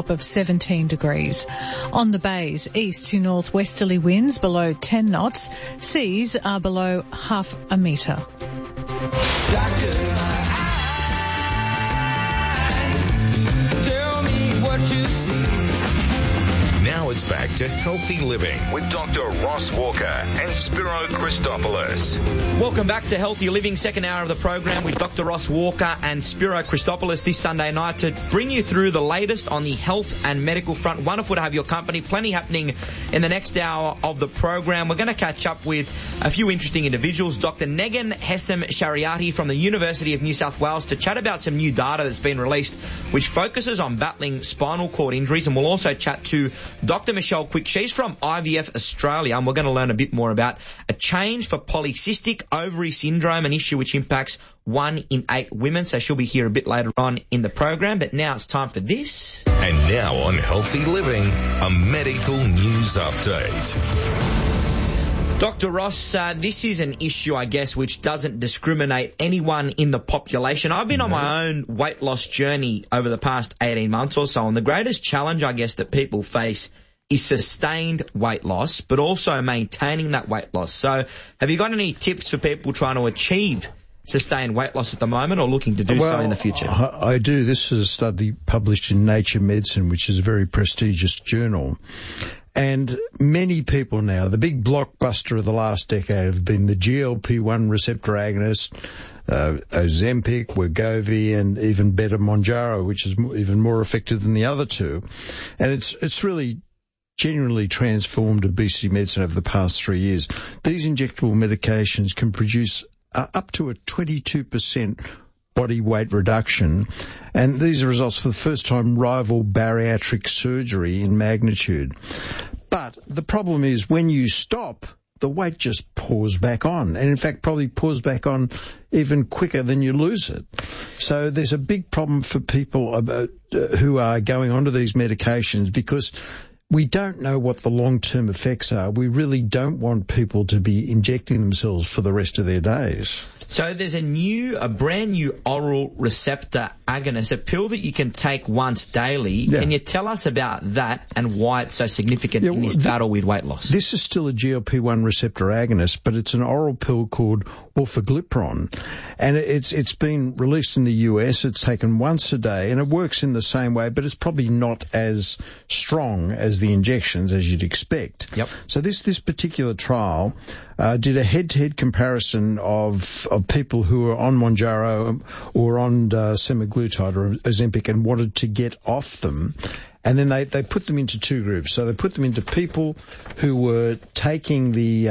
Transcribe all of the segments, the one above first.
top of 17 degrees. On the bays, east to northwesterly winds below 10 knots. Seas are below half a metre. Doctor, my eyes, tell me what you see. Now it's back to Healthy Living with Dr. Ross Walker and Spiro Christopoulos. Welcome back to Healthy Living, second hour of the program with Dr. Ross Walker and Spiro Christopoulos this Sunday night to bring you through the latest on the health and medical front. Wonderful to have your company. Plenty happening in the next hour of the program. We're going to catch up with a few interesting individuals. Dr. Negin Hessam-Shariati from the University of New South Wales to chat about some new data that's been released which focuses on battling spinal cord injuries. And we'll also chat to Dr. Michelle Quick. She's from IVF Australia, and we're going to learn a bit more about a change for polycystic ovary syndrome, an issue which impacts 1 in 8 women. So she'll be here a bit later on in the program. But now it's time for this. And now on Healthy Living, a medical news update. Dr. Ross, this is an issue, I guess, which doesn't discriminate anyone in the population. I've been on my own weight loss journey over the past 18 months or so, and the greatest challenge, I guess, that people face is sustained weight loss, but also maintaining that weight loss. So have you got any tips for people trying to achieve sustained weight loss at the moment or looking to do so in the future? I do. This is a study published in Nature Medicine, which is a very prestigious journal. And many people now, the big blockbuster of the last decade have been the GLP-1 receptor agonist, Ozempic, Wegovy, and even better Mounjaro, which is even more effective than the other two. And it's really genuinely transformed obesity medicine over the past 3 years. These injectable medications can produce up to a 22% body weight reduction, and these results for the first time rival bariatric surgery in magnitude. But the problem is when you stop, the weight just pours back on, and in fact probably pours back on even quicker than you lose it. So there's a big problem for people who are going onto these medications because we don't know what the long-term effects are. We really don't want people to be injecting themselves for the rest of their days. So there's a brand new oral receptor agonist, a pill that you can take once daily. Yeah. Can you tell us about that and why it's so significant in this battle with weight loss? This is still a GLP-1 receptor agonist, but it's an oral pill called orforglipron. And it's been released in the US. It's taken once a day, and it works in the same way, but it's probably not as strong as the injections as you'd expect. Yep. So this particular trial did a head-to-head comparison of people who are on Mounjaro or on semaglutide or Ozempic and wanted to get off them. And then they put them into two groups. So they put them into people who were taking the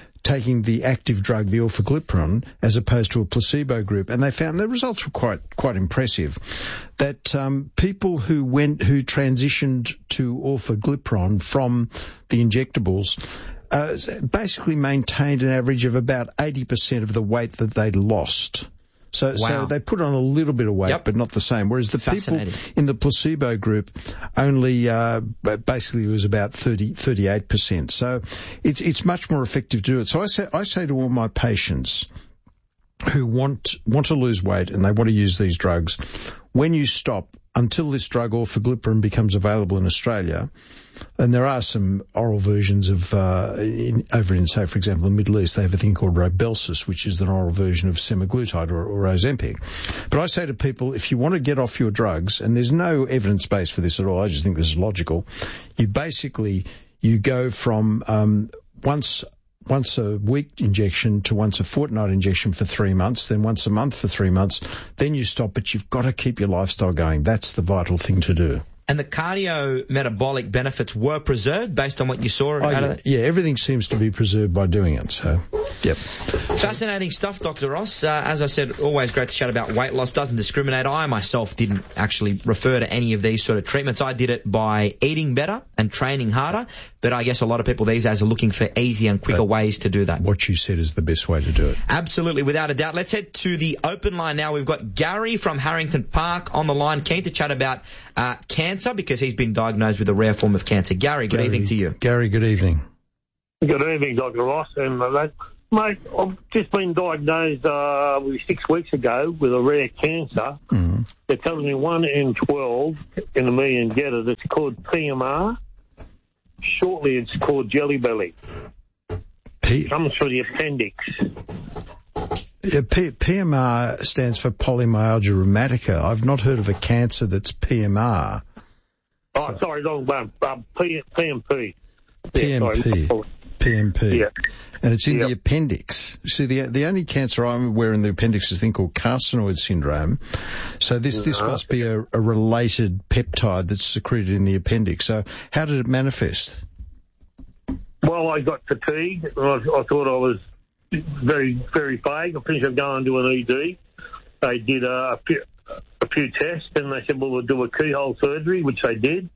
active drug, the orforglipron, as opposed to a placebo group, and they found the results were quite impressive. That people who transitioned to orforglipron from the injectables basically maintained an average of about 80% of the weight that they'd lost. So they put on a little bit of weight, but not the same. Whereas the people in the placebo group only basically it was about 38%. So it's much more effective to do it. So I say to all my patients who want to lose weight and they want to use these drugs, when you stop, until this drug orforglipron becomes available in Australia, and there are some oral versions of over in, say, for example, the Middle East, they have a thing called Rybelsus, which is an oral version of semaglutide or Ozempic. But I say to people, if you want to get off your drugs, and there's no evidence base for this at all, I just think this is logical, you go from once a week injection to once a fortnight injection for 3 months, then once a month for 3 months, then you stop, but you've got to keep your lifestyle going. That's the vital thing to do. And the cardiometabolic benefits were preserved based on what you saw out of that? Yeah, everything seems to be preserved by doing it, so, yep. Fascinating stuff, Dr. Ross. As I said, always great to chat about weight loss. Doesn't discriminate. I myself didn't actually refer to any of these sort of treatments. I did it by eating better and training harder, but I guess a lot of people these days are looking for easy and quicker ways to do that. What you said is the best way to do it. Absolutely, without a doubt. Let's head to the open line now. We've got Gary from Harrington Park on the line, keen to chat about cancer because he's been diagnosed with a rare form of cancer. Gary, good evening to you. Gary, good evening. Good evening, Dr. Ross. And Mate, I've just been diagnosed 6 weeks ago with a rare cancer. Mm-hmm. They're telling me 1 in 12 in a million get it. It's called PMR. Shortly, it's called jelly belly. Comes through the appendix. Yeah, PMR stands for polymyalgia rheumatica. I've not heard of a cancer that's PMR. Oh, sorry, wrong one. PMP. PMP. PMP. Yeah. And it's in the appendix. See, the only cancer I'm aware in the appendix is a thing called carcinoid syndrome. So this must be a related peptide that's secreted in the appendix. So how did it manifest? Well, I got fatigued. I thought I was very, very vague. I finished up going to an ED. They did a few tests, and they said, well, we'll do a keyhole surgery, which they did.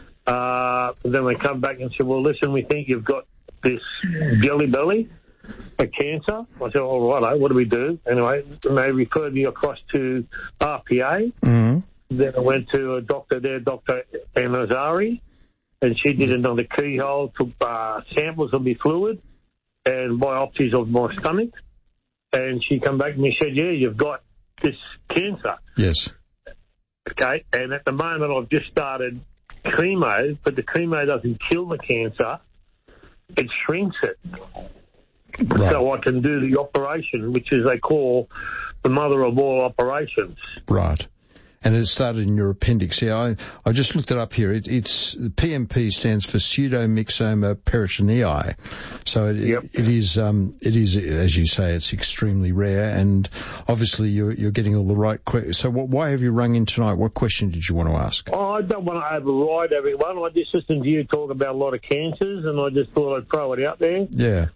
Then they come back and said, well, listen, we think you've got this jelly belly, a cancer. I said, all right, what do we do? Anyway, and they referred me across to RPA. Mm-hmm. Then I went to a doctor there, Dr. Anazari, and she did another keyhole, took samples of my fluid and biopsies of my stomach. And she come back and she said, yeah, you've got this cancer. Yes. Okay, and at the moment I've just started chemo, but the chemo doesn't kill the cancer. It shrinks it. Right. So I can do the operation, which is they call the mother of all operations. Right. And it started in your appendix. Yeah, I just looked it up here. It's PMP stands for pseudomyxoma peritonei. So it is, as you say, it's extremely rare. And obviously you're getting all the right questions. So why have you rung in tonight? What question did you want to ask? Oh, I don't want to override everyone. I just listened to you talk about a lot of cancers, and I just thought I'd throw it out there. Yeah.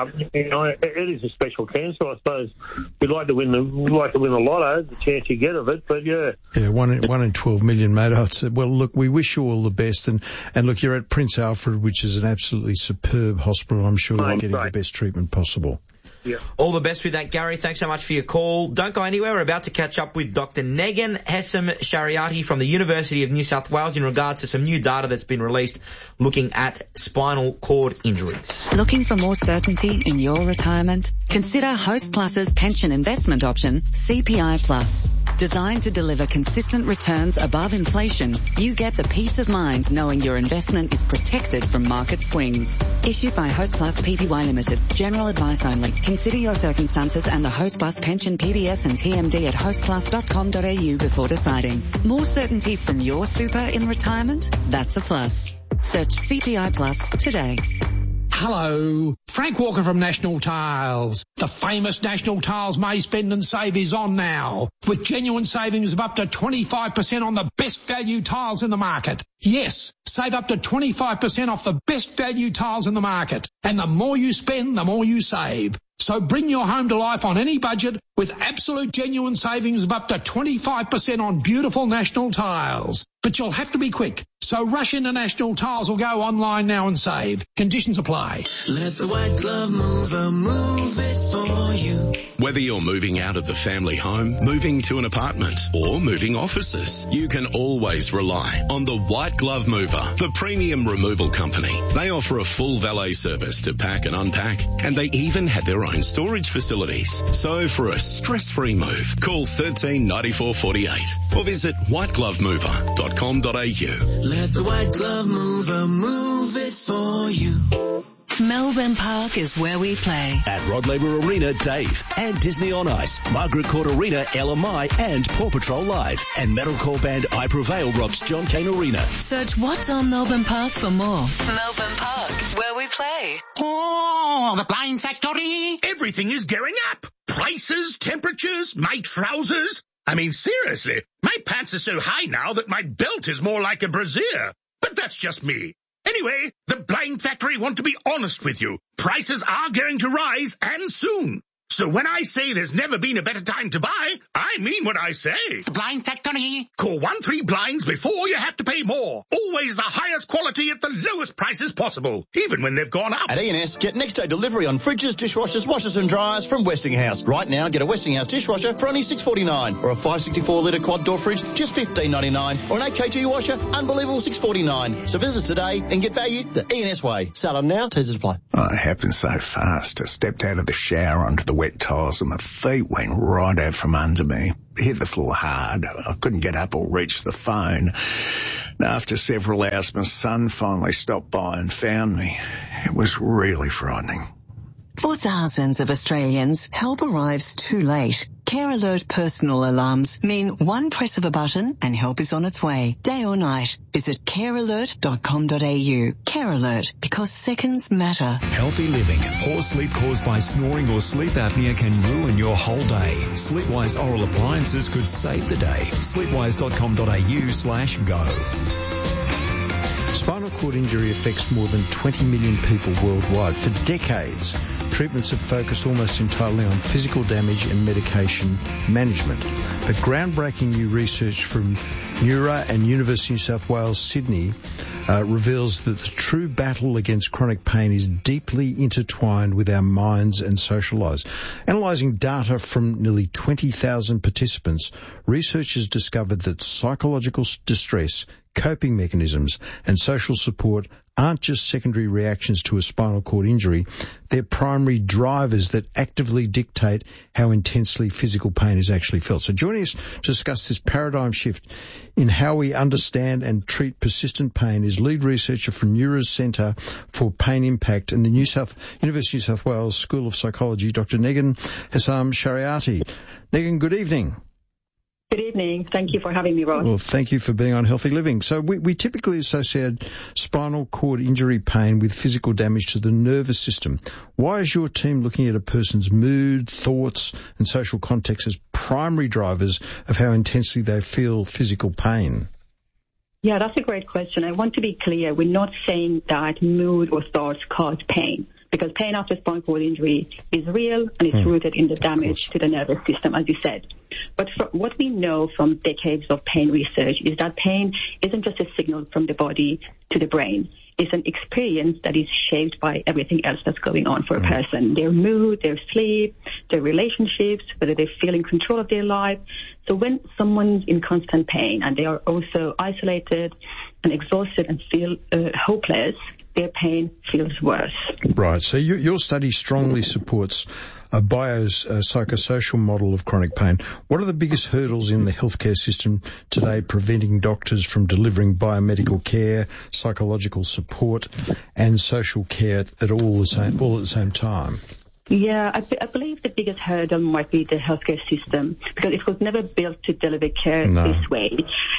It is a special cancer. I suppose we'd like to win the lotto, the chance you get of it. But yeah. Yeah, 1 in 12 million, mate. I'd say, well, look, we wish you all the best. And look, you're at Prince Alfred, which is an absolutely superb hospital. I'm sure you're getting the best treatment possible. Yeah. All the best with that, Gary. Thanks so much for your call. Don't go anywhere. We're about to catch up with Dr. Negan Hessam-Shariati from the University of New South Wales in regards to some new data that's been released looking at spinal cord injuries. Looking for more certainty in your retirement? Consider Host Plus's pension investment option, CPI Plus. Designed to deliver consistent returns above inflation, you get the peace of mind knowing your investment is protected from market swings. Issued by Host Plus Pty Limited. General advice only. Consider your circumstances and the Host Plus pension PDS and TMD at hostplus.com.au before deciding. More certainty from your super in retirement? That's a plus. Search CPI Plus today. Hello, Frank Walker from National Tiles. The famous National Tiles May Spend and Save is on now, with genuine savings of up to 25% on the best value tiles in the market. Yes, save up to 25% off the best value tiles in the market. And the more you spend, the more you save. So bring your home to life on any budget with absolute genuine savings of up to 25% on beautiful National Tiles. But you'll have to be quick. So rush into National Tiles or go online now and save. Conditions apply. Let the White Glove Mover move it for you. Whether you're moving out of the family home, moving to an apartment, or moving offices, you can always rely on the White Glove Mover, the premium removal company. They offer a full valet service to pack and unpack, and they even have their own storage facilities. So for a stress-free move, call 13 94 48 or visit whiteglovemover.com.au. Let the White Glove Mover move it for you. Melbourne Park is where we play. At Rod Laver Arena, Dave. And Disney on Ice, Margaret Court Arena, LMI, and Paw Patrol Live. And metalcore band I Prevail rocks John Cain Arena. Search What's on Melbourne Park for more. Melbourne Park, where we play. Oh, the Blind Factory. Everything is going up. Prices, temperatures, my trousers. I mean, seriously, my pants are so high now that my belt is more like a brassiere. But that's just me. Anyway, the Blind Factory want to be honest with you. Prices are going to rise, and soon. So when I say there's never been a better time to buy, I mean what I say. The Blind Factory. Call 13 Blinds before you have to pay more. Or always the highest quality at the lowest prices possible, even when they've gone up. At E&S, get next day delivery on fridges, dishwashers, washers and dryers from Westinghouse. Right now, get a Westinghouse dishwasher for only $6.49, or a 564 litre quad door fridge, just $15.99, or an 8kg washer, unbelievable $6.49. So visit us today and get value the E&S way. Sell them now, T's apply. Oh, it happened so fast. I stepped out of the shower onto the wet tiles and my feet went right out from under me. Hit the floor hard. I couldn't get up or reach the phone. And after several hours, my son finally stopped by and found me. It was really frightening. For thousands of Australians, help arrives too late. Care Alert personal alarms mean one press of a button and help is on its way, day or night. Visit carealert.com.au. Care Alert, because seconds matter. Healthy living. Poor sleep caused by snoring or sleep apnea can ruin your whole day. Sleepwise oral appliances could save the day. Sleepwise.com.au/go. Spinal cord injury affects more than 20 million people worldwide. For decades, treatments have focused almost entirely on physical damage and medication management. But groundbreaking new research from Neura and University of New South Wales, Sydney, reveals that the true battle against chronic pain is deeply intertwined with our minds and social lives. Analysing data from nearly 20,000 participants, researchers discovered that psychological distress, coping mechanisms and social support aren't just secondary reactions to a spinal cord injury. They're primary drivers that actively dictate how intensely physical pain is actually felt. So joining us to discuss this paradigm shift in how we understand and treat persistent pain is lead researcher from Neura's Centre for Pain Impact and the University of New South Wales School of Psychology, Dr. Negin Hessam Shariati. Negin, good evening. Good evening. Thank you for having me, Ross. Well, thank you for being on Healthy Living. So we typically associate spinal cord injury pain with physical damage to the nervous system. Why is your team looking at a person's mood, thoughts and social context as primary drivers of how intensely they feel physical pain? Yeah, that's a great question. I want to be clear. We're not saying that mood or thoughts cause pain, because pain after spinal cord injury is real and it's rooted in the damage to the nervous system, as you said. But what we know from decades of pain research is that pain isn't just a signal from the body to the brain. It's an experience that is shaped by everything else that's going on for a person. Their mood, their sleep, their relationships, whether they feel in control of their life. So when someone's in constant pain and they are also isolated and exhausted and feel hopeless, their pain feels worse. Right. So your study strongly supports a biopsychosocial model of chronic pain. What are the biggest hurdles in the healthcare system today preventing doctors from delivering biomedical care, psychological support and social care all at the same time? Yeah, I believe the biggest hurdle might be the healthcare system, because it was never built to deliver care this way.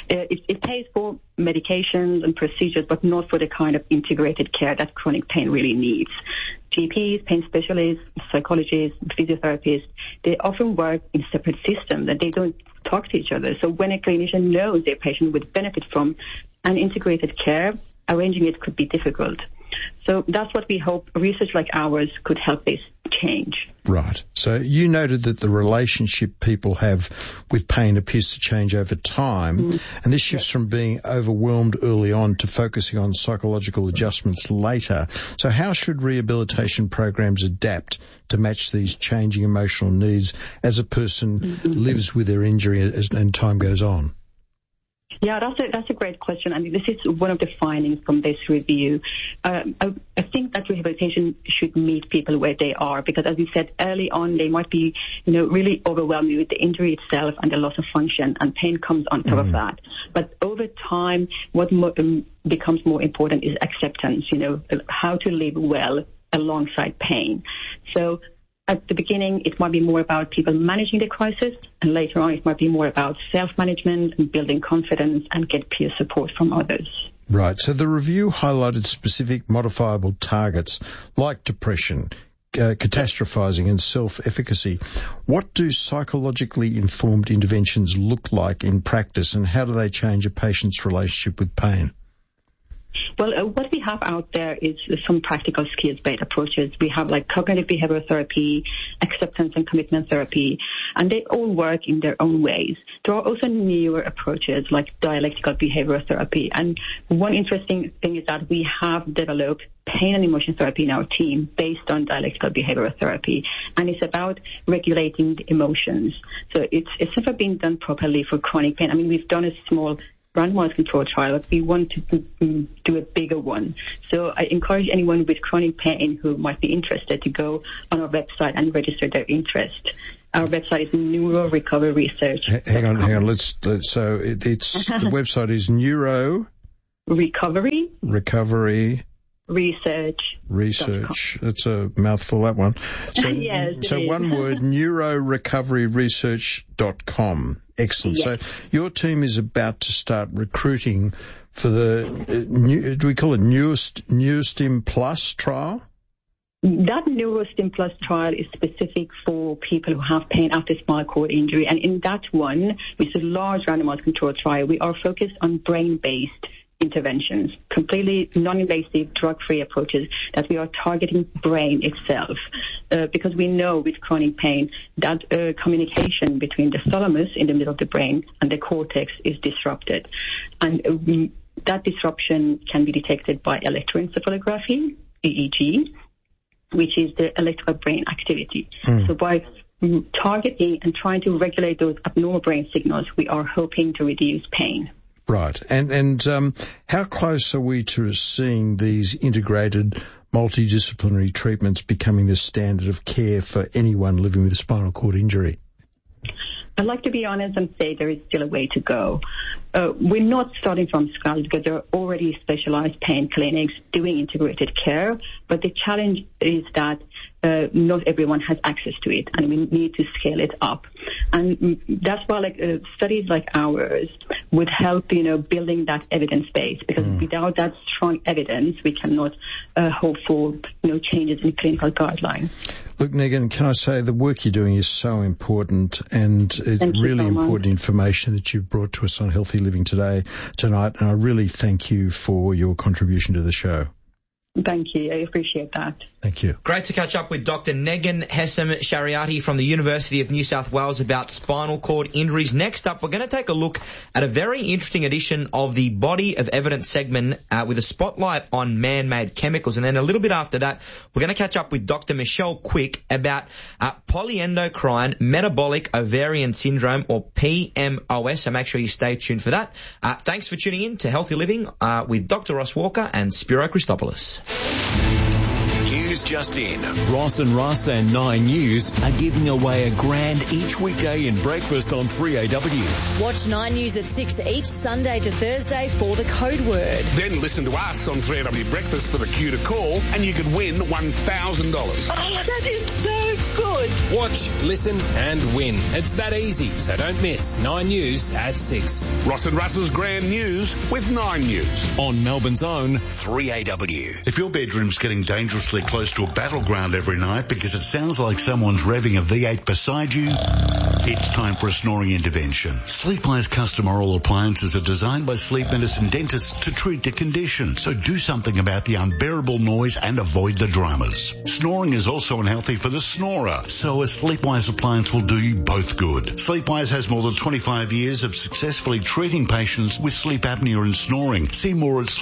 It pays for medications and procedures, but not for the kind of integrated care that chronic pain really needs. GPs, pain specialists, psychologists, physiotherapists, they often work in separate systems and they don't talk to each other. So when a clinician knows their patient would benefit from an integrated care, arranging it could be difficult. So that's what we hope research like ours could help this change. Right. So you noted that the relationship people have with pain appears to change over time, and this shifts from being overwhelmed early on to focusing on psychological adjustments later. So how should rehabilitation programs adapt to match these changing emotional needs as a person lives with their injury and time goes on? Yeah, that's a great question. I mean, this is one of the findings from this review. I think that rehabilitation should meet people where they are, because as you said early on, they might be, really overwhelmed with the injury itself and the loss of function, and pain comes on top of that. But over time, what becomes more important is acceptance, how to live well alongside pain. So at the beginning, it might be more about people managing the crisis, and later on it might be more about self-management and building confidence and get peer support from others. Right. So the review highlighted specific modifiable targets like depression, catastrophizing and self-efficacy. What do psychologically informed interventions look like in practice, and how do they change a patient's relationship with pain? Well, what we have out there is some practical skills-based approaches. We have like cognitive behavioral therapy, acceptance and commitment therapy, and they all work in their own ways. There are also newer approaches like dialectical behavioral therapy. And one interesting thing is that we have developed pain and emotion therapy in our team based on dialectical behavioral therapy. And it's about regulating the emotions. So it's never been done properly for chronic pain. I mean, we've done a small randomized control trial, but we want to do a bigger one. So I encourage anyone with chronic pain who might be interested to go on our website and register their interest. Our website is Neurorecovery Research. Hang on. So it's the website is Neuro Recovery Research. That's a mouthful, that one. So, yes, so one word, neurorecoveryresearch.com. Excellent. Yes. So your team is about to start recruiting for the, do we call it Neurostim Plus trial? That Neurostim Plus trial is specific for people who have pain after spinal cord injury. And in that one, which is a large randomized control trial, we are focused on brain-based interventions, completely non-invasive, drug-free approaches that we are targeting brain itself. Because we know with chronic pain that communication between the thalamus in the middle of the brain and the cortex is disrupted. And that disruption can be detected by electroencephalography, EEG, which is the electrical brain activity. So by targeting and trying to regulate those abnormal brain signals, we are hoping to reduce pain. Right. And how close are we to seeing these integrated multidisciplinary treatments becoming the standard of care for anyone living with a spinal cord injury? I'd like to be honest and say there is still a way to go. We're not starting from scratch because there are already specialized pain clinics doing integrated care, but the challenge is that not everyone has access to it, and we need to scale it up. And that's why studies like ours would help, building that evidence base, because without that strong evidence, we cannot hope for, changes in clinical guidelines. Look, Megan, can I say the work you're doing is so important, and it's really important information that you've brought to us on Healthy Living tonight, and I really thank you for your contribution to the show. Thank you. I appreciate that. Thank you. Great to catch up with Dr. Negan Hessam-Shariati from the University of New South Wales about spinal cord injuries. Next up, we're going to take a look at a very interesting edition of the Body of Evidence segment with a spotlight on man-made chemicals. And then a little bit after that, we're going to catch up with Dr. Michelle Quick about polyendocrine metabolic ovarian syndrome, or PMOS. So make sure you stay tuned for that. Thanks for tuning in to Healthy Living with Dr. Ross Walker and Spiro Christopoulos. News just in. Ross and Russ and 9 News are giving away $1,000 each weekday in breakfast on 3AW. Watch 9 News at 6 each Sunday to Thursday for the code word. Then listen to us on 3AW Breakfast for the cue to call, and you could win $1,000. Oh, that is so good. Watch, listen and win. It's that easy, so don't miss 9 News at 6. Ross and Russ's Grand News with 9 News. On Melbourne's own 3AW. If your bedroom's getting dangerously close to a battleground every night because it sounds like someone's revving a V8 beside you, it's time for a snoring intervention. Sleepwise custom oral appliances are designed by sleep medicine dentists to treat the condition, so do something about the unbearable noise and avoid the dramas. Snoring is also unhealthy for the snorer, so a Sleepwise appliance will do you both good. Sleepwise has more than 25 years of successfully treating patients with sleep apnea and snoring. See more at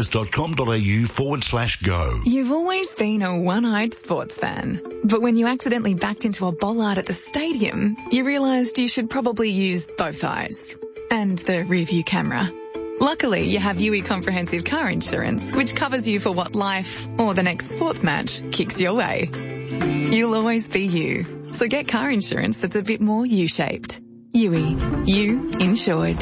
sleepwise.com.au/go. You've always been a one-eyed sports fan, but when you accidentally backed into a bollard at the stadium, you realised you should probably use both eyes and the rear-view camera. Luckily, you have UE Comprehensive Car Insurance, which covers you for what life or the next sports match kicks your way. You'll always be you, so get car insurance that's a bit more U-shaped. UE, you insured.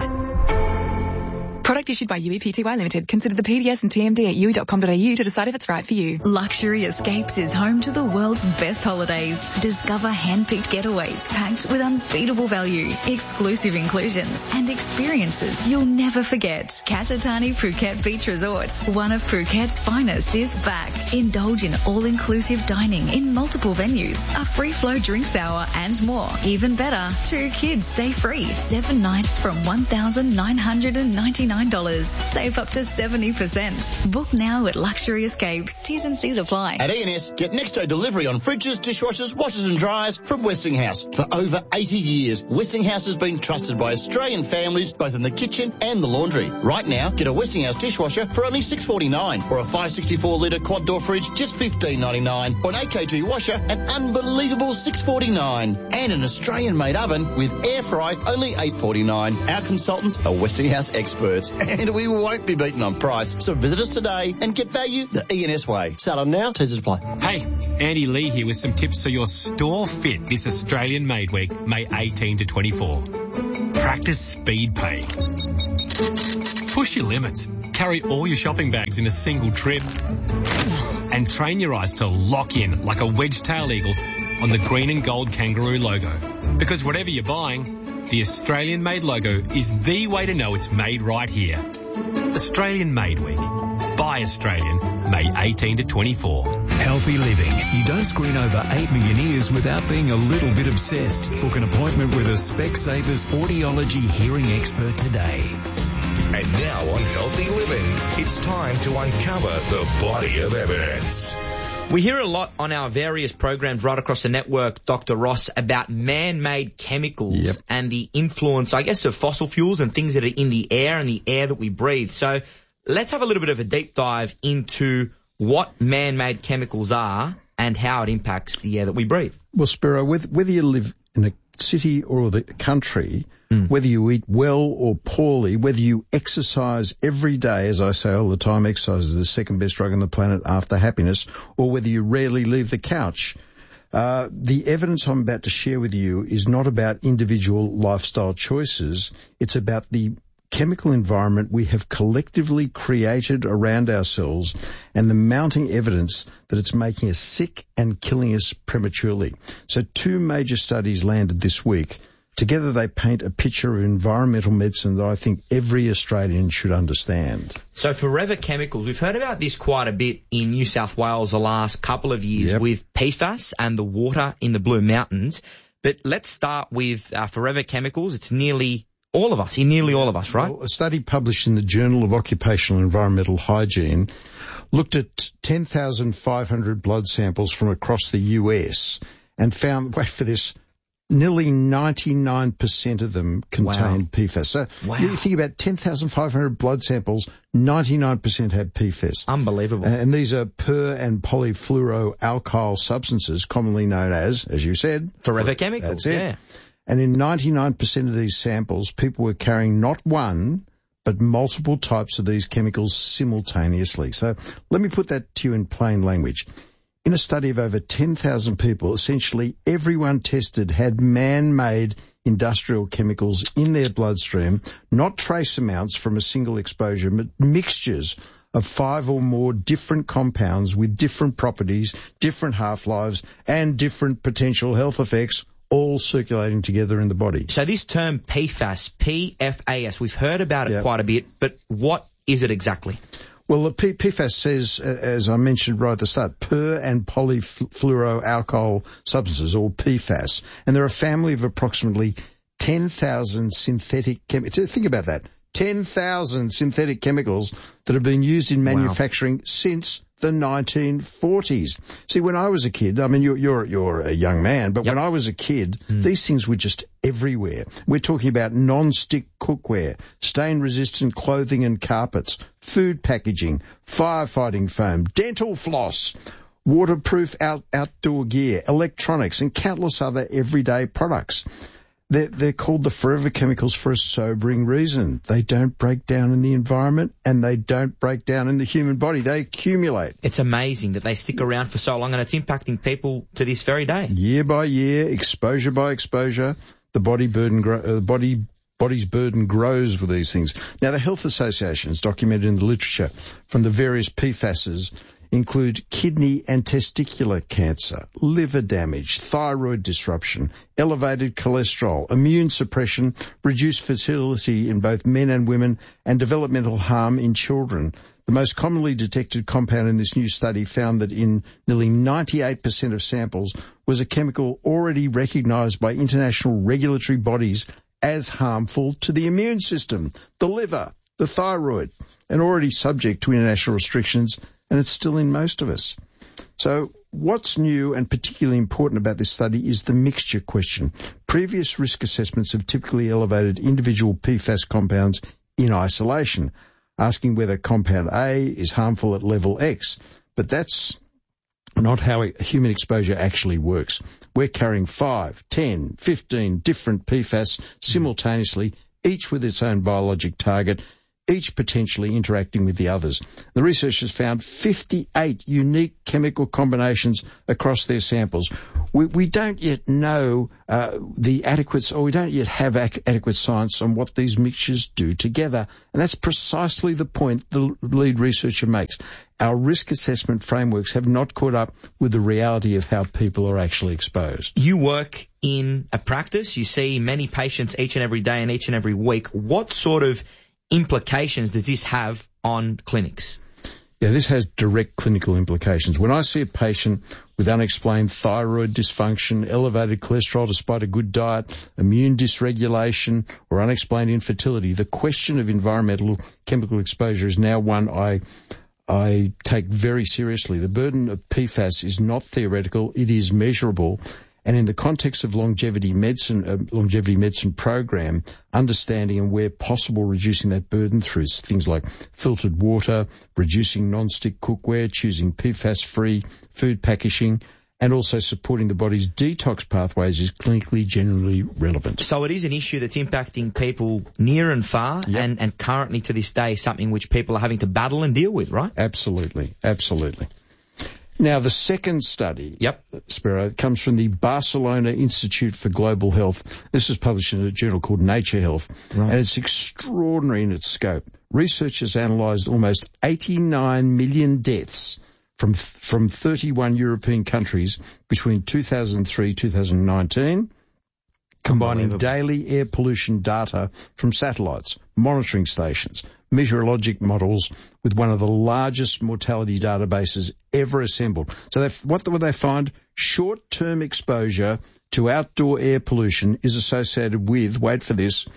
Product issued by UE Pty Limited. Consider the PDS and TMD at UE.com.au to decide if it's right for you. Luxury Escapes is home to the world's best holidays. Discover hand-picked getaways packed with unbeatable value, exclusive inclusions, and experiences you'll never forget. Katatani Phuket Beach Resort, one of Phuket's finest, is back. Indulge in all-inclusive dining in multiple venues, a free-flow drinks hour, and more. Even better, 2 kids stay free. 7 nights from $1,999. $49. Save up to 70%. Book now at Luxury Escapes. T's and C's apply. At E&S, get next day delivery on fridges, dishwashers, washers and dryers from Westinghouse. For over 80 years, Westinghouse has been trusted by Australian families both in the kitchen and the laundry. Right now, get a Westinghouse dishwasher for only $6.49 or a 564-litre quad-door fridge just $15.99 or an AKG washer an unbelievable $6.49 and an Australian-made oven with air fry only $8.49. Our consultants are Westinghouse experts and we won't be beaten on price. So visit us today and get value the E&S way. Sell on now, T's apply. Hey, Andy Lee here with some tips for your store fit this Australian Made Week, May 18 to 24. Practice speed pay. Push your limits. Carry all your shopping bags in a single trip. And train your eyes to lock in like a wedge-tailed eagle on the green and gold kangaroo logo. Because whatever you're buying, the Australian Made logo is the way to know it's made right here. Australian Made Week. Buy Australian, May 18 to 24. Healthy living. You don't screen over 8 million ears without being a little bit obsessed. Book an appointment with a Specsavers audiology hearing expert today. And now on Healthy Living, it's time to uncover the body of evidence. We hear a lot on our various programs right across the network, Dr. Ross, about man-made chemicals and the influence, I guess, of fossil fuels and things that are in the air and the air that we breathe. So let's have a little bit of a deep dive into what man-made chemicals are and how it impacts the air that we breathe. Well, Spiro, whether you live in a city or the country, whether you eat well or poorly, whether you exercise every day, as I say all the time, exercise is the second best drug on the planet after happiness, or whether you rarely leave the couch, the evidence I'm about to share with you is not about individual lifestyle choices. It's about the chemical environment we have collectively created around ourselves and the mounting evidence that it's making us sick and killing us prematurely. So 2 major studies landed this week. Together they paint a picture of environmental medicine that I think every Australian should understand. So Forever Chemicals, we've heard about this quite a bit in New South Wales the last couple of years with PFAS and the water in the Blue Mountains. But let's start with Forever Chemicals. It's nearly all of us, right? Well, a study published in the Journal of Occupational Environmental Hygiene looked at 10,500 blood samples from across the US and found, wait for this, nearly 99% of them contained PFAS. So you think about 10,500 blood samples, 99% had PFAS. Unbelievable. And these are per- and polyfluoroalkyl substances, commonly known as you said, Forever Chemicals. That's it. Yeah. And in 99% of these samples, people were carrying not one, but multiple types of these chemicals simultaneously. So let me put that to you in plain language. In a study of over 10,000 people, essentially everyone tested had man-made industrial chemicals in their bloodstream, not trace amounts from a single exposure, but mixtures of 5 or more different compounds with different properties, different half-lives, and different potential health effects, all circulating together in the body. So this term PFAS, P-F-A-S, we've heard about it quite a bit, but what is it exactly? Well, the PFAS says, as I mentioned right at the start, per- and polyfluoroalkyl substances, or PFAS, and they're a family of approximately 10,000 synthetic chemicals. Think about that. 10,000 synthetic chemicals that have been used in manufacturing since the 1940s. See, when I was a kid, I mean, you're a young man, but when I was a kid, these things were just everywhere. We're talking about non-stick cookware, stain-resistant clothing and carpets, food packaging, firefighting foam, dental floss, waterproof outdoor gear, electronics, and countless other everyday products. They're called the Forever Chemicals for a sobering reason. They don't break down in the environment and they don't break down in the human body. They accumulate. It's amazing that they stick around for so long and it's impacting people to this very day. Year by year, exposure by exposure, the body's burden grows with these things. Now, the health associations documented in the literature from the various PFASs include kidney and testicular cancer, liver damage, thyroid disruption, elevated cholesterol, immune suppression, reduced fertility in both men and women, and developmental harm in children. The most commonly detected compound in this new study found that in nearly 98% of samples was a chemical already recognised by international regulatory bodies as harmful to the immune system, the liver, the thyroid, and already subject to international restrictions, and it's still in most of us. So what's new and particularly important about this study is the mixture question. Previous risk assessments have typically elevated individual PFAS compounds in isolation, asking whether compound A is harmful at level X. But that's not how human exposure actually works. We're carrying 5, 10, 15 different PFAS simultaneously, each with its own biologic target, each potentially interacting with the others. The researchers found 58 unique chemical combinations across their samples. We don't yet know we don't yet have adequate science on what these mixtures do together. And that's precisely the point the lead researcher makes. Our risk assessment frameworks have not caught up with the reality of how people are actually exposed. You work in a practice. You see many patients each and every day and each and every week. What sort of implications does this have on clinics? Yeah, this has direct clinical implications. When I see a patient with unexplained thyroid dysfunction, elevated cholesterol despite a good diet, immune dysregulation, or unexplained infertility, the question of environmental chemical exposure is now one I take very seriously. The burden of PFAS is not theoretical, it is measurable. And in the context of longevity medicine program, understanding and where possible reducing that burden through things like filtered water, reducing non-stick cookware, choosing PFAS-free food packaging, and also supporting the body's detox pathways is clinically generally relevant. So it is an issue that's impacting people near and far, Yep. and currently to this day something which people are having to battle and deal with, right? Absolutely. Now, the second study, Spiro, comes from the Barcelona Institute for Global Health. This is published in a journal called Nature Health, and it's extraordinary in its scope. Researchers analysed almost 89 million deaths from 31 European countries between 2003 and 2019, combining daily air pollution data from satellites, monitoring stations, meteorologic models with one of the largest mortality databases ever assembled. So what would they find? Short-term exposure to outdoor air pollution is associated with, wait for this,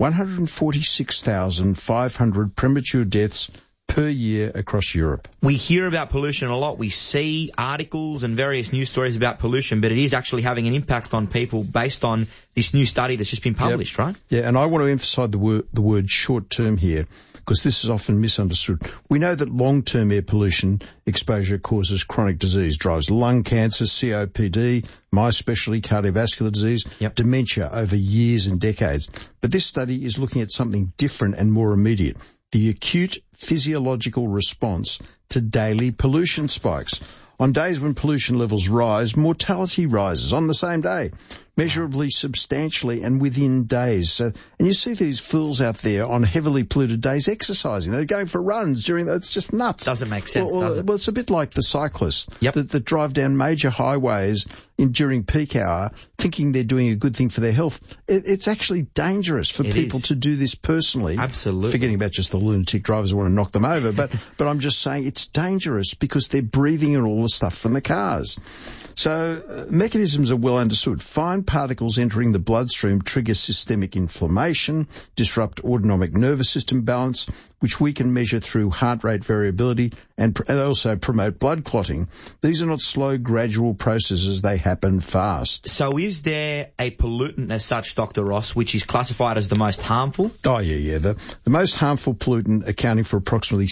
146,500 premature deaths per year across Europe. We hear about pollution a lot. We see articles and various news stories about pollution, but it is actually having an impact on people based on this new study that's just been published, right? Yeah, and I want to emphasise the word short-term here, because this is often misunderstood. We know that long-term air pollution exposure causes chronic disease, drives lung cancer, COPD, my specialty, cardiovascular disease, dementia over years and decades. But this study is looking at something different and more immediate: the acute physiological response to daily pollution spikes. On days when pollution levels rise, mortality rises on the same day, measurably, substantially, and within days. And you see these fools out there on heavily polluted days exercising. They're going for runs it's just nuts. Doesn't make sense, does it? Well, it's a bit like the cyclists that drive down major highways during peak hour thinking they're doing a good thing for their health. It's actually dangerous for people to do this personally. Absolutely. Forgetting about just the lunatic drivers who want to knock them over. But I'm just saying it's dangerous because they're breathing in all the stuff from the cars. So mechanisms are well understood. Fine particles entering the bloodstream trigger systemic inflammation, disrupt autonomic nervous system balance, which we can measure through heart rate variability, and also promote blood clotting. These are not slow, gradual processes. They happen fast. So is there a pollutant as such, Dr. Ross, which is classified as the most harmful? Oh, yeah. The most harmful pollutant, accounting for approximately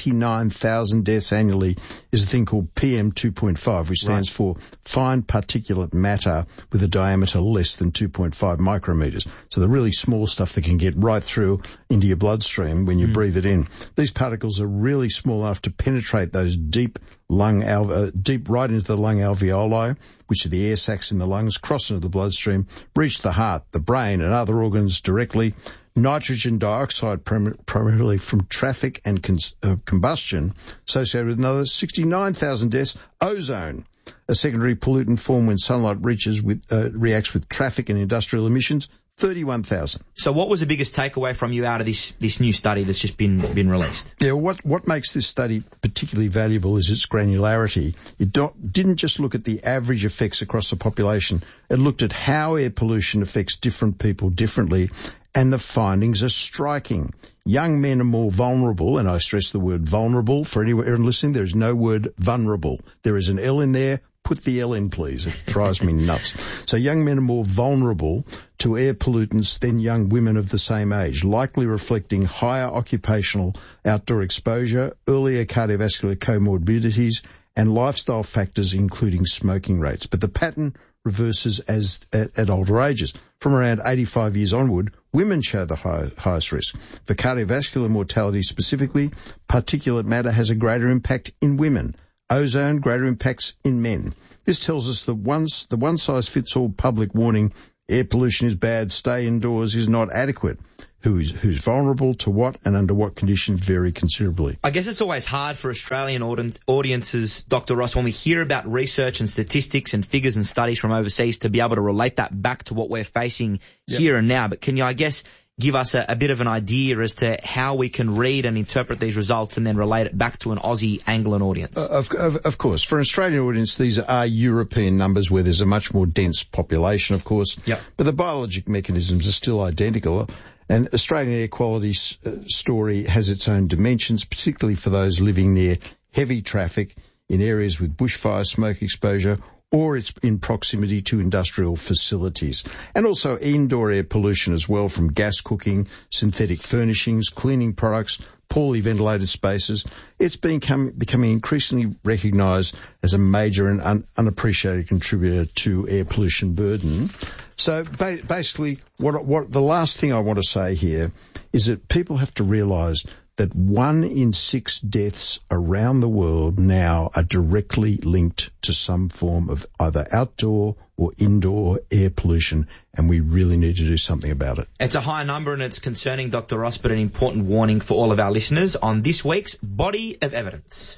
79,000 deaths annually, is a thing called PM2.5, which stands for fine particulate matter with a diameter less than 2.5 micrometers. So the really small stuff that can get right through into your bloodstream when you breathe it in. These particles are really small enough to penetrate those deep right into the lung alveoli, which are the air sacs in the lungs, cross into the bloodstream, reach the heart, the brain, and other organs directly. Nitrogen dioxide, primarily from traffic and combustion, associated with another 69,000 deaths. Ozone, a secondary pollutant formed when sunlight reacts with traffic and industrial emissions, 31,000. So what was the biggest takeaway from you out of this new study that's just been released? Yeah, what makes this study particularly valuable is its granularity. It didn't just look at the average effects across the population. It looked at how air pollution affects different people differently and the findings are striking. Young men are more vulnerable, and I stress the word vulnerable. For anyone listening, there is no word vulnerable. There is an L in there. Put the L in, please. It drives me nuts. So young men are more vulnerable to air pollutants than young women of the same age, likely reflecting higher occupational outdoor exposure, earlier cardiovascular comorbidities, and lifestyle factors, including smoking rates. But the pattern reverses at older ages. From around 85 years onward, women show the highest risk. For cardiovascular mortality specifically, particulate matter has a greater impact in women. Ozone, greater impacts in men. This tells us that once the one-size-fits-all public warning, air pollution is bad, stay indoors, is not adequate. Who's vulnerable to what and under what conditions vary considerably. I guess it's always hard for Australian audiences, Dr. Ross, when we hear about research and statistics and figures and studies from overseas to be able to relate that back to what we're facing here and now. But can you, I guess, give us a bit of an idea as to how we can read and interpret these results and then relate it back to an Aussie Anglian audience? Of course. For an Australian audience, these are European numbers where there's a much more dense population, of course. Yep. But the biologic mechanisms are still identical. And Australian air quality story has its own dimensions, particularly for those living near heavy traffic in areas with bushfire smoke exposure, or it's in proximity to industrial facilities. And also indoor air pollution as well from gas cooking, synthetic furnishings, cleaning products, poorly ventilated spaces. It's becoming increasingly recognised as a major and unappreciated contributor to air pollution burden. So basically, what the last thing I want to say here is that people have to realise that 1 in 6 deaths around the world now are directly linked to some form of either outdoor or indoor air pollution, and we really need to do something about it. It's a high number and it's concerning, Dr. Ross, but an important warning for all of our listeners on this week's Body of Evidence.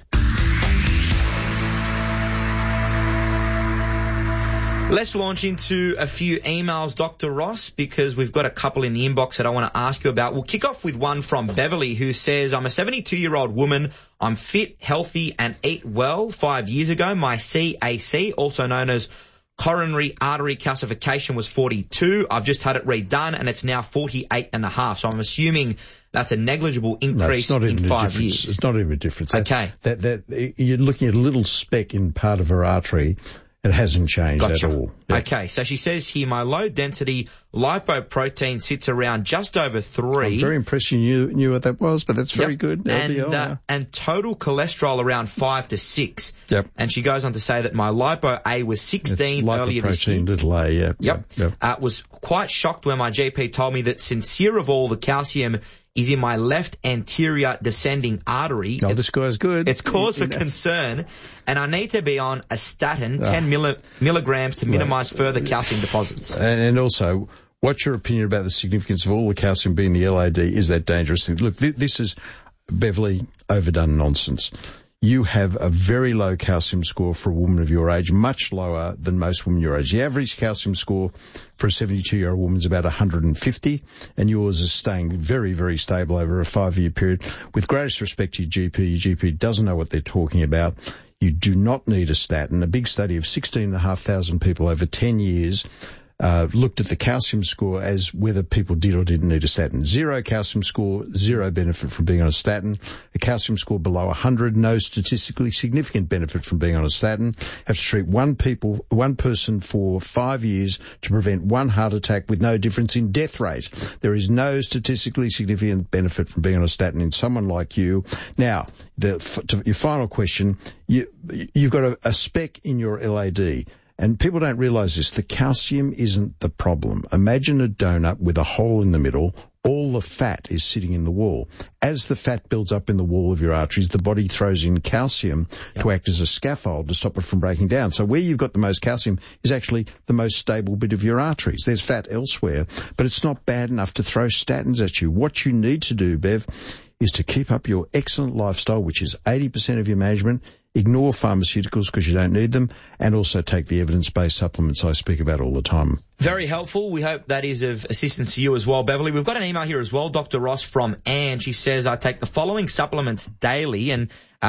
Let's launch into a few emails, Dr. Ross, because we've got a couple in the inbox that I want to ask you about. We'll kick off with one from Beverly, who says, I'm a 72-year-old woman. I'm fit, healthy, and eat well. 5 years ago, my CAC, also known as coronary artery calcification, was 42. I've just had it redone, and it's now 48.5. So I'm assuming that's a negligible increase in 5 years. It's not even a difference. Okay. That you're looking at a little speck in part of her artery. It hasn't changed at all. Yeah. Okay, so she says here, my low-density lipoprotein sits around just over 3. I'm very impressed you knew what that was, but that's very good. And total cholesterol around 5 to 6. Yep. And she goes on to say that my lipo-A was 16 earlier this year. Lipoprotein little a, Yep. Was quite shocked when my GP told me that sincere of all, the calcium is in my left anterior descending artery. Oh, this guy's good. It's cause for concern, and I need to be on a statin, 10 milligrams to minimise further calcium deposits. And also, what's your opinion about the significance of all the calcium being the LAD? Is that dangerous? Look, this is, Beverly, overdone nonsense. You have a very low calcium score for a woman of your age, much lower than most women your age. The average calcium score for a 72-year-old woman is about 150, and yours is staying very, very stable over a 5-year period. With greatest respect to your GP doesn't know what they're talking about. You do not need a statin. A big study of 16,500 people over 10 years looked at the calcium score as whether people did or didn't need a statin. 0 calcium score, 0 benefit from being on a statin. A calcium score below 100, no statistically significant benefit from being on a statin. Have to treat one person for 5 years to prevent 1 heart attack with no difference in death rate. There is no statistically significant benefit from being on a statin in someone like you. Now, to your final question, you've got a speck in your LAD. And people don't realise this. The calcium isn't the problem. Imagine a donut with a hole in the middle. All the fat is sitting in the wall. As the fat builds up in the wall of your arteries, the body throws in calcium to act as a scaffold to stop it from breaking down. So where you've got the most calcium is actually the most stable bit of your arteries. There's fat elsewhere, but it's not bad enough to throw statins at you. What you need to do, Bev, is to keep up your excellent lifestyle, which is 80% of your management. Ignore pharmaceuticals because you don't need them, and also take the evidence-based supplements I speak about all the time. Very helpful. We hope that is of assistance to you as well, Beverly. We've got an email here as well, Dr. Ross, from Anne. She says, I take the following supplements daily, and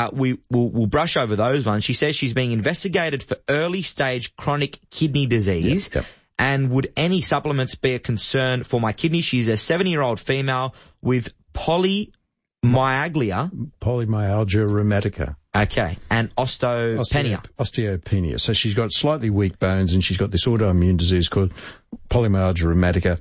we'll brush over those ones. She says she's being investigated for early-stage chronic kidney disease. And would any supplements be a concern for my kidney? She's a 70-year-old female with polymyalgia rheumatica. Okay, and osteopenia. Osteopenia. So she's got slightly weak bones and she's got this autoimmune disease called polymyalgia rheumatica.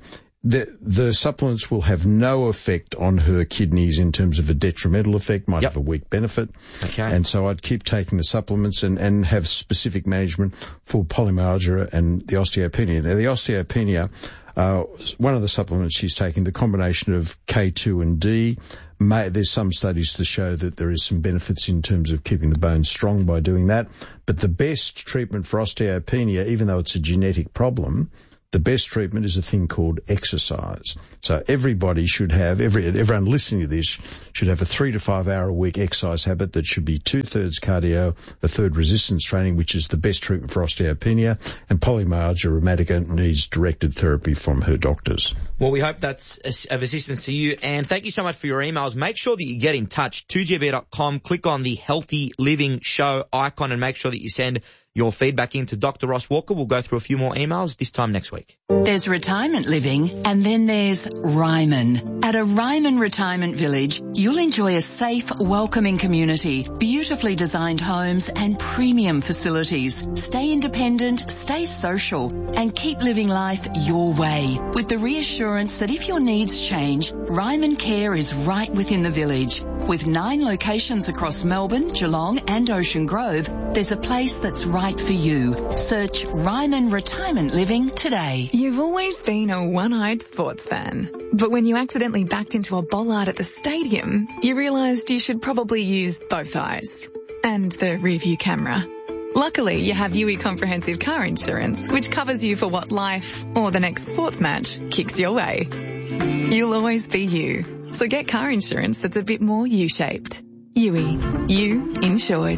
The supplements will have no effect on her kidneys in terms of a detrimental effect, might have a weak benefit. Okay. And so I'd keep taking the supplements and have specific management for polymyalgia and the osteopenia. Now, the osteopenia, one of the supplements she's taking, the combination of K2 and D, there's some studies to show that there is some benefits in terms of keeping the bones strong by doing that. But the best treatment for osteopenia, even though it's a genetic problem, the best treatment is a thing called exercise. So everybody should have, everyone listening to this should have a 3 to 5 hour a week exercise habit that should be 2/3 cardio, 1/3 resistance training, which is the best treatment for osteopenia, and polymyalgia rheumatica needs directed therapy from her doctors. Well, we hope that's of assistance to you, and thank you so much for your emails. Make sure that you get in touch, 2GB.com, click on the Healthy Living Show icon and make sure that you send your feedback into Dr. Ross Walker. We'll go through a few more emails this time next week. There's retirement living and then there's Ryman. At a Ryman Retirement Village, you'll enjoy a safe, welcoming community, beautifully designed homes and premium facilities. Stay independent, stay social and keep living life your way with the reassurance that if your needs change, Ryman Care is right within the village. With 9 locations across Melbourne, Geelong and Ocean Grove, there's a place that's right for you. Search Ryman Retirement Living today. You've always been a one-eyed sports fan. But when you accidentally backed into a bollard at the stadium, you realised you should probably use both eyes. And the rear-view camera. Luckily, you have UE Comprehensive Car Insurance, which covers you for what life, or the next sports match, kicks your way. You'll always be you. So get car insurance that's a bit more U-shaped. UE. You insured.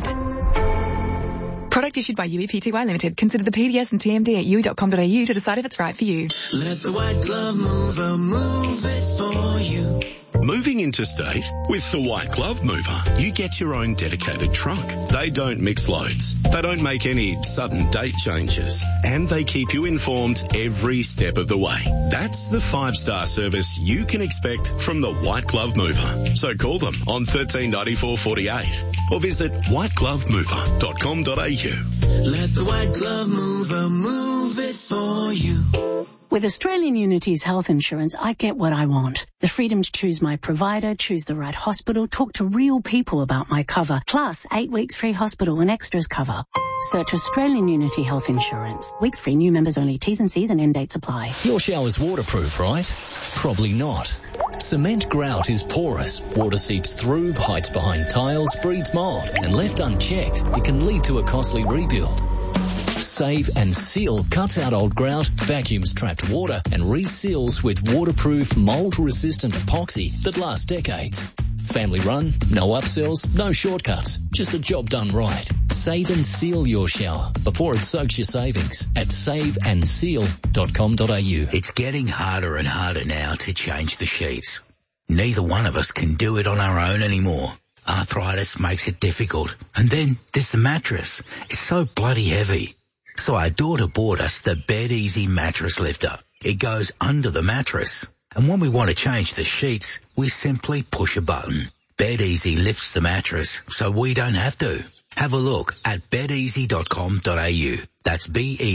Product issued by UE Pty Limited. Consider the PDS and TMD at UE.com.au to decide if it's right for you. Let the White Glove Mover move it for you. Moving interstate? With the White Glove Mover, you get your own dedicated truck. They don't mix loads. They don't make any sudden date changes. And they keep you informed every step of the way. That's the 5-star service you can expect from the White Glove Mover. So call them on 139448 or visit whiteglovemover.com.au. Let the White Glove Mover move it for you. With Australian Unity's health insurance, I get what I want. The freedom to choose my provider, choose the right hospital, talk to real people about my cover, plus 8 weeks free hospital and extras cover. Search Australian Unity Health Insurance. Weeks free, new members only. T's and C's and end dates apply. Your shower's waterproof, right? Probably not. Cement grout is porous. Water seeps through, hides behind tiles, breeds mold, and left unchecked, it can lead to a costly rebuild. Save and Seal cuts out old grout, vacuums trapped water, and reseals with waterproof, mold-resistant epoxy that lasts decades. Family run, no upsells, no shortcuts, just a job done right. Save and seal your shower before it soaks your savings at saveandseal.com.au. It's getting harder and harder now to change the sheets. Neither one of us can do it on our own anymore. Arthritis makes it difficult. And then there's the mattress. It's so bloody heavy. So our daughter bought us the Bed Easy mattress lifter. It goes under the mattress. And when we want to change the sheets, we simply push a button. Bed Easy lifts the mattress so we don't have to. Have a look at bedeasy.com.au. That's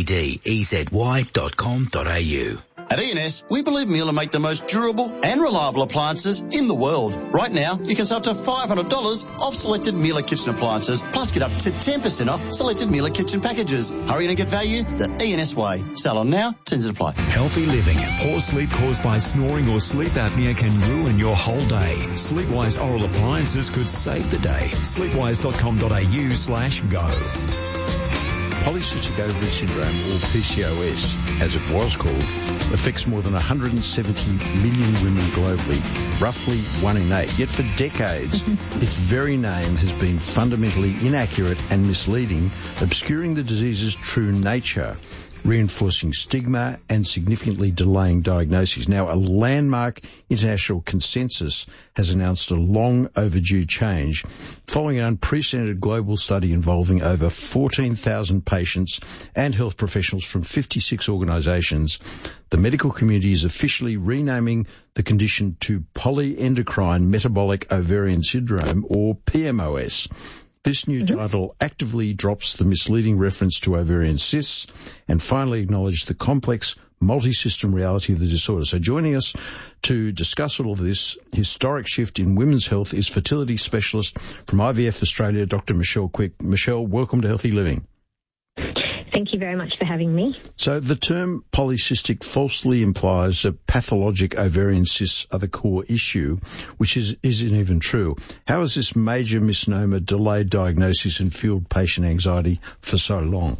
BEDEZY.com.au. At E&S, we believe Miele make the most durable and reliable appliances in the world. Right now, you can save up to $500 off selected Miele kitchen appliances, plus get up to 10% off selected Miele kitchen packages. Hurry in and get value the E&S way. Sale on now, terms and apply. Healthy living. Poor sleep caused by snoring or sleep apnea can ruin your whole day. Sleepwise oral appliances could save the day. Sleepwise.com.au/go. Polycystic ovary syndrome, or PCOS, as it was called, affects more than 170 million women globally, roughly 1 in 8. Yet for decades, its very name has been fundamentally inaccurate and misleading, obscuring the disease's true nature. reinforcing stigma and significantly delaying diagnoses. Now, a landmark international consensus has announced a long overdue change following an unprecedented global study involving over 14,000 patients and health professionals from 56 organisations. The medical community is officially renaming the condition to polyendocrine metabolic ovarian syndrome, or PMOS. This new title actively drops the misleading reference to ovarian cysts and finally acknowledges the complex multi-system reality of the disorder. So joining us to discuss all of this historic shift in women's health is fertility specialist from IVF Australia, Dr. Michelle Quick. Michelle, welcome to Healthy Living. Thank you very much for having me. So the term polycystic falsely implies that pathologic ovarian cysts are the core issue, which isn't even true. How has this major misnomer delayed diagnosis and fueled patient anxiety for so long?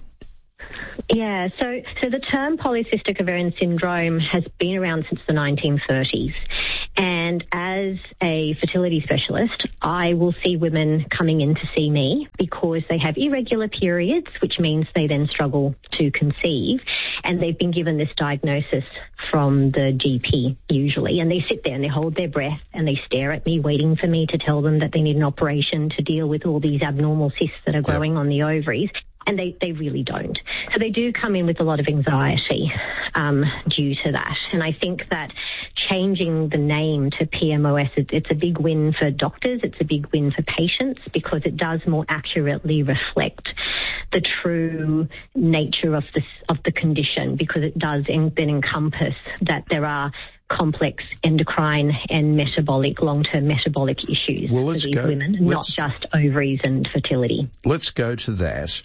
Yeah, so the term polycystic ovarian syndrome has been around since the 1930s. And as a fertility specialist, I will see women coming in to see me because they have irregular periods, which means they then struggle to conceive. And they've been given this diagnosis from the GP usually. And they sit there and they hold their breath and they stare at me, waiting for me to tell them that they need an operation to deal with all these abnormal cysts that are growing on the ovaries. And they really don't. So they do come in with a lot of anxiety due to that. And I think that changing the name to PMOS, it's a big win for doctors, it's a big win for patients, because it does more accurately reflect the true nature of the condition, because it does then encompass that there are complex endocrine and long-term metabolic issues for these women, not just ovaries and fertility. Let's go to that.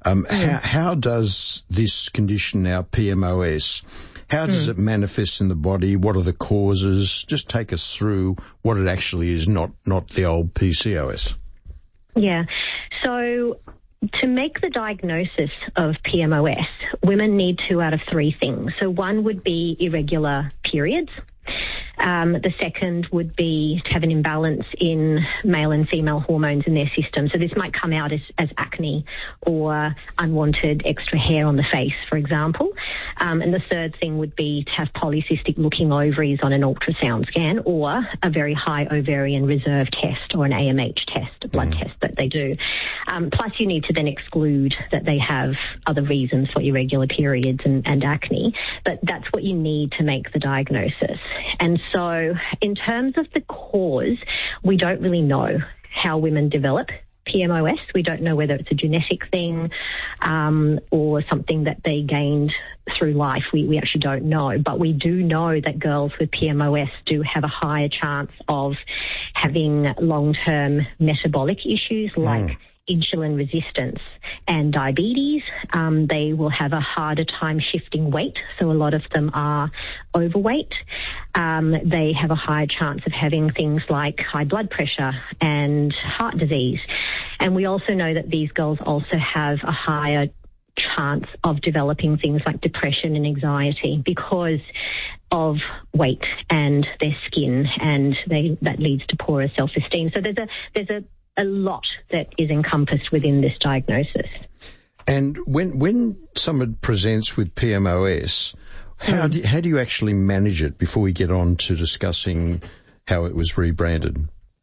How does this condition now, PMOS, how does it manifest in the body? What are the causes? Just take us through what it actually is, not the old PCOS. Yeah. So to make the diagnosis of PMOS, women need 2 out of 3 things. So one would be irregular periods. The second would be to have an imbalance in male and female hormones in their system. So this might come out as acne or unwanted extra hair on the face, for example. And the third thing would be to have polycystic looking ovaries on an ultrasound scan, or a very high ovarian reserve test, or an AMH test, a blood test that they do. Plus you need to then exclude that they have other reasons for irregular periods and acne. But that's what you need to make the diagnosis. And so in terms of the cause, we don't really know how women develop PMOS. We don't know whether it's a genetic thing or something that they gained through life. We actually don't know. But we do know that girls with PMOS do have a higher chance of having long-term metabolic issues like insulin resistance and diabetes. They will have a harder time shifting weight, so a lot of them are overweight. They have a higher chance of having things like high blood pressure and heart disease. And we also know that these girls also have a higher chance of developing things like depression and anxiety because of weight and their skin, and that leads to poorer self-esteem. So there's a lot that is encompassed within this diagnosis. And when someone presents with PMOS, how do you actually manage it before we get on to discussing how it was rebranded?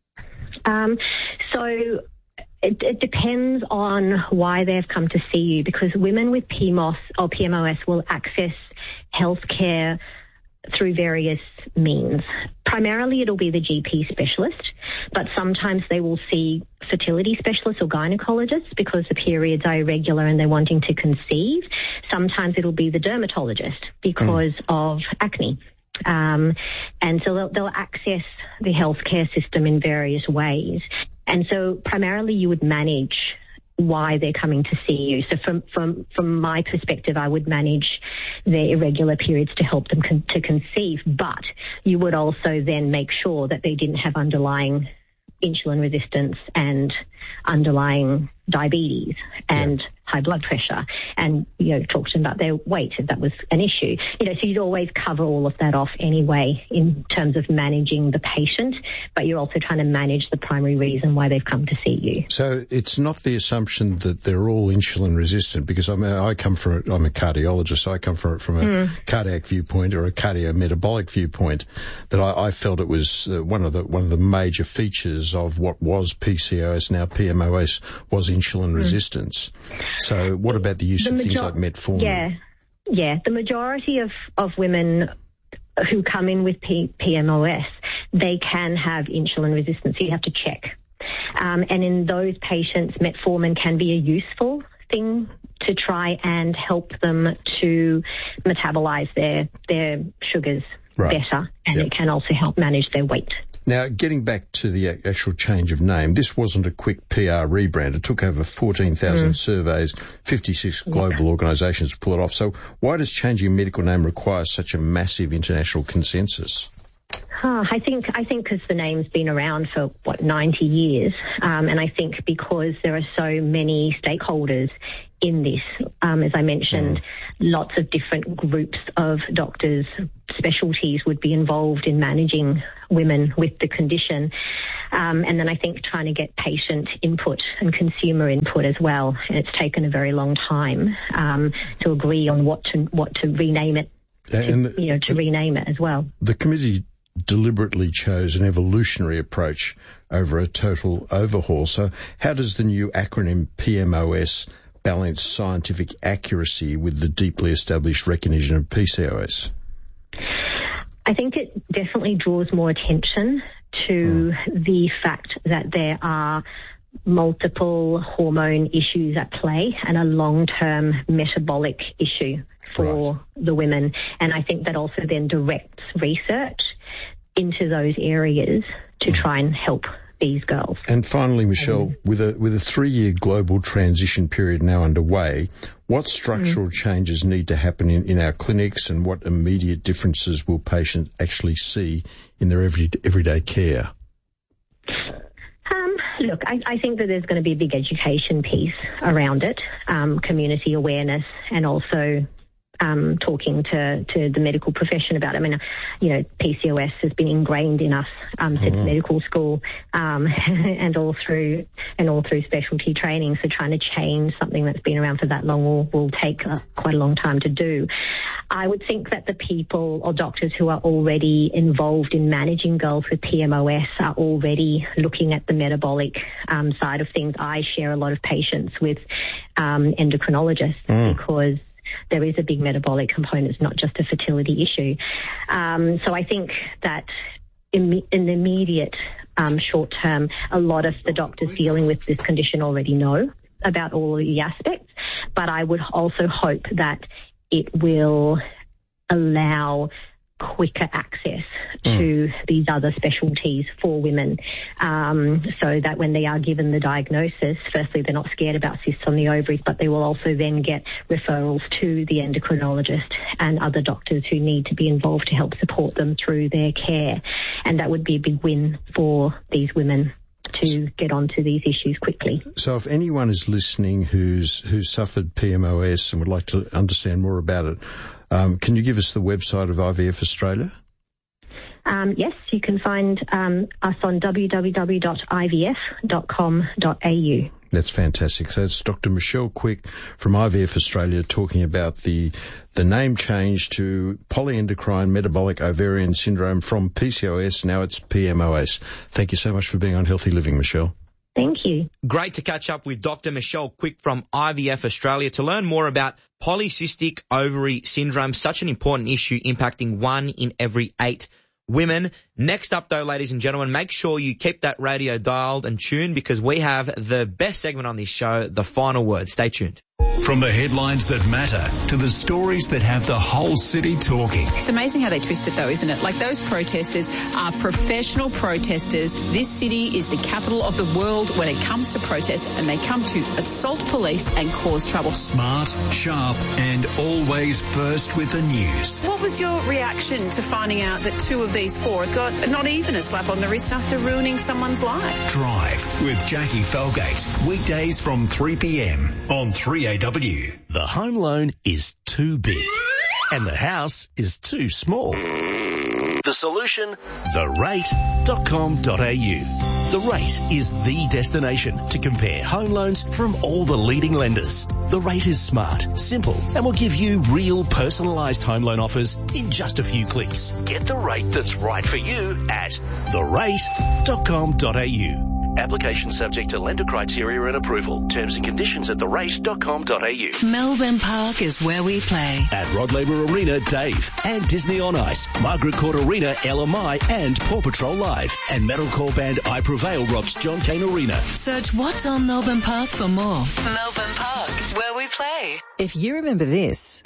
So it depends on why they've come to see you, because women with PMOS or PMOS will access healthcare through various means. Primarily it'll be the GP specialist, but sometimes they will see fertility specialists or gynecologists because the periods are irregular and they're wanting to conceive. Sometimes it'll be the dermatologist because of acne. And so they'll access the healthcare system in various ways. And so primarily you would manage why they're coming to see you. So from my perspective, I would manage their irregular periods to help them to conceive, but you would also then make sure that they didn't have underlying insulin resistance and underlying diabetes and high blood pressure and, talk to them about their weight if that was an issue. So you'd always cover all of that off anyway in terms of managing the patient, but you're also trying to manage the primary reason why they've come to see you. So it's not the assumption that they're all insulin resistant, because I'm a cardiologist, so I come from a cardiac viewpoint or a cardiometabolic viewpoint, that I felt it was one of the major features of what was PCOS, now PMOS, was insulin resistance. So what about the use of things like metformin? Yeah. The majority of women who come in with PMOS, they can have insulin resistance. So you have to check. And in those patients, metformin can be a useful thing to try and help them to metabolize their sugars better. And it can also help manage their weight. Now, getting back to the actual change of name, this wasn't a quick PR rebrand. It took over 14,000 surveys, 56 global organisations to pull it off. So why does changing a medical name require such a massive international consensus? I think because the name's been around for, 90 years. And I think because there are so many stakeholders in this, as I mentioned, lots of different groups of doctors, specialties would be involved in managing women with the condition. And then I think trying to get patient input and consumer input as well. And it's taken a very long time to agree on what to rename it, to rename it as well. The committee deliberately chose an evolutionary approach over a total overhaul. So how does the new acronym PMOS balance scientific accuracy with the deeply established recognition of PCOS? I think it definitely draws more attention to the fact that there are multiple hormone issues at play and a long-term metabolic issue for the women. And I think that also then directs research into those areas to try and help these girls. And finally, Michelle, with a 3-year global transition period now underway, what structural changes need to happen in our clinics, and what immediate differences will patients actually see in their everyday care? Look, I think that there's going to be a big education piece around it, community awareness, and also talking to the medical profession about it. I mean, PCOS has been ingrained in us since medical school, and all through specialty training. So trying to change something that's been around for that long will take quite a long time to do. I would think that the people or doctors who are already involved in managing girls with PMOS are already looking at the metabolic side of things. I share a lot of patients with endocrinologists because there is a big metabolic component. It's not just a fertility issue. So I think that in the immediate short term, a lot of the doctors dealing with this condition already know about all of the aspects, but I would also hope that it will allow quicker access to these other specialties for women, so that when they are given the diagnosis, firstly, they're not scared about cysts on the ovaries, but they will also then get referrals to the endocrinologist and other doctors who need to be involved to help support them through their care. And that would be a big win for these women to get onto these issues quickly. So if anyone is listening who's suffered PMOS and would like to understand more about it, can you give us the website of IVF Australia? Yes, you can find us on www.ivf.com.au. That's fantastic. So it's Dr. Michelle Quick from IVF Australia talking about the name change to polyendocrine metabolic ovarian syndrome from PCOS. Now it's PMOS. Thank you so much for being on Healthy Living, Michelle. Thank you. Great to catch up with Dr. Michelle Quick from IVF Australia to learn more about polycystic ovary syndrome, such an important issue impacting 1 in every 8 women. Next up, though, ladies and gentlemen, make sure you keep that radio dialed and tuned because we have the best segment on this show, The Final Word. Stay tuned. From the headlines that matter to the stories that have the whole city talking. It's amazing how they twist it though, isn't it? Like those protesters are professional protesters. This city is the capital of the world when it comes to protest, and they come to assault police and cause trouble. Smart, sharp, and always first with the news. What was your reaction to finding out that 2 of these 4 got not even a slap on the wrist after ruining someone's life? Drive with Jackie Felgate. Weekdays from 3 p.m. on 3AW. The home loan is too big and the house is too small. The solution? TheRate.com.au. The Rate is the destination to compare home loans from all the leading lenders. The Rate is smart, simple, and will give you real personalised home loan offers in just a few clicks. Get the rate that's right for you at TheRate.com.au. Application subject to lender criteria and approval. Terms and conditions at therate.com.au. Melbourne Park is where we play. At Rod Laver Arena, Dave. And Disney on Ice, Margaret Court Arena, LMI, and Paw Patrol Live. And metalcore band I Prevail rocks John Cain Arena. Search What's on Melbourne Park for more. Melbourne Park, where we play. If you remember this,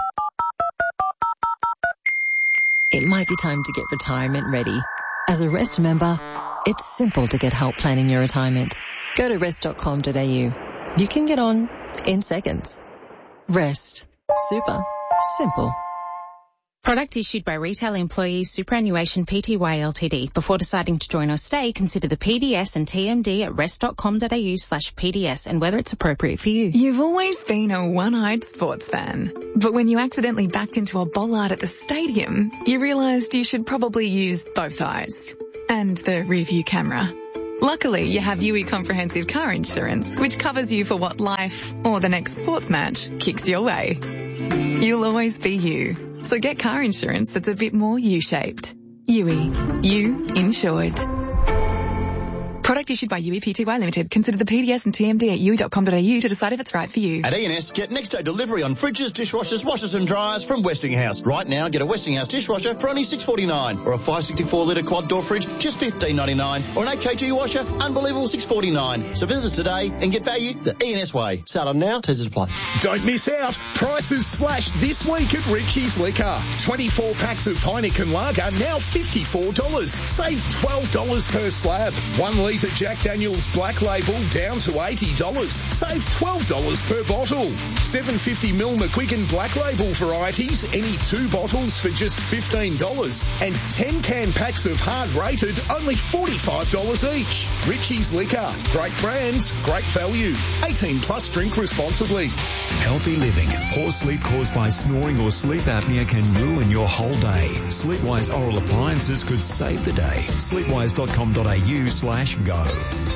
it might be time to get retirement ready. As a Rest member, it's simple to get help planning your retirement. Go to rest.com.au. You can get on in seconds. Rest. Super. Simple. Product issued by Retail Employees Superannuation Pty Ltd. Before deciding to join or stay, consider the PDS and TMD at rest.com.au/PDS and whether it's appropriate for you. You've always been a one-eyed sports fan. But when you accidentally backed into a bollard at the stadium, you realised you should probably use both eyes. And the rear-view camera. Luckily, you have UE Comprehensive Car Insurance, which covers you for what life, or the next sports match, kicks your way. You'll always be you. So get car insurance that's a bit more U-shaped. UE. You insured. Product issued by UE Pty Limited. Consider the PDS and TMD at UE.com.au to decide if it's right for you. At E&S, get next day delivery on fridges, dishwashers, washers and dryers from Westinghouse. Right now, get a Westinghouse dishwasher for only $6.49, or a 564-litre quad door fridge, just $15.99, or an 8kg washer, unbelievable $6.49. So visit us today and get value the E&S way. Start on now, T's apply. Don't miss out. Prices slashed this week at Richie's Liquor. 24 packs of Heineken Lager, now $54. Save $12 per slab. 1 litre Jack Daniel's Black Label down to $80. Save $12 per bottle. 750ml McQuiggan Black Label varieties, any 2 bottles for just $15. And 10 can packs of Hard Rated, only $45 each. Richie's Liquor. Great brands, great value. 18 plus, drink responsibly. Healthy living. Poor sleep caused by snoring or sleep apnea can ruin your whole day. Sleepwise oral appliances could save the day. Sleepwise.com.au/go. On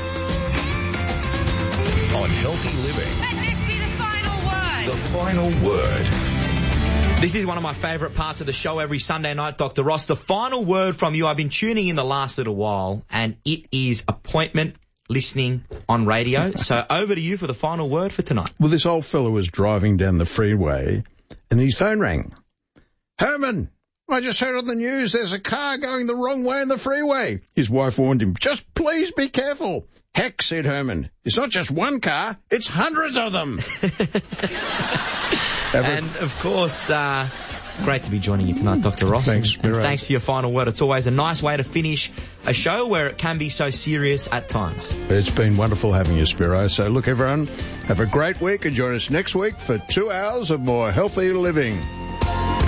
Healthy Living. Let this be the final word. The final word. This is one of my favourite parts of the show every Sunday night, Dr. Ross. The final word from you. I've been tuning in the last little while, and it is appointment listening on radio. So over to you for the final word for tonight. Well, this old fellow was driving down the freeway, and his phone rang. Herman, I just heard on the news there's a car going the wrong way on the freeway. His wife warned him, just please be careful. Heck, said Herman, it's not just one car, it's hundreds of them. And, of course, great to be joining you tonight, Dr. Ross. Thanks, and thanks for your final word. It's always a nice way to finish a show where it can be so serious at times. It's been wonderful having you, Spiro. So, look, everyone, have a great week and join us next week for 2 hours of more healthy living.